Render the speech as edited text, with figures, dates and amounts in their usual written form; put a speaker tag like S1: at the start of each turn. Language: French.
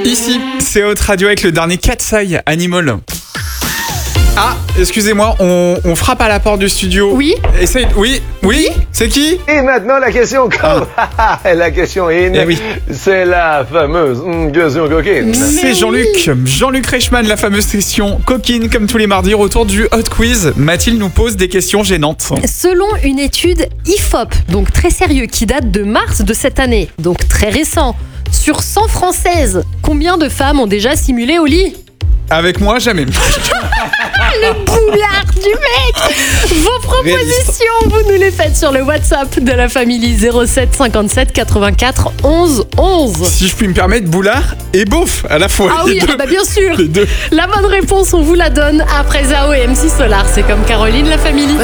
S1: Ici, c'est Haute Radio avec le dernier Katsai Animal. Ah, excusez-moi, on frappe à la porte du studio.
S2: Oui.
S1: Essaye. Oui. C'est qui?
S3: Et maintenant la question la question
S1: oui.
S3: c'est la fameuse question coquine.
S1: C'est Jean-Luc Reichmann, la fameuse session coquine comme tous les mardis, retour du Hot Quiz. Mathilde nous pose des questions gênantes.
S2: Selon une étude IFOP, donc très sérieux, qui date de mars de cette année, donc très récent, sur 100 Françaises, combien de femmes ont déjà simulé au lit?
S1: Avec moi, jamais.
S2: Le boulard du mec. Vos propositions, vous nous les faites sur le WhatsApp de la famille 07 57 84 11 11.
S1: Si je puis me permettre, boulard et beauf à la fois.
S2: Ah oui, bien sûr.
S1: Les deux.
S2: La bonne réponse, on vous la donne après Zao et MC Solar. C'est comme Caroline, la famille.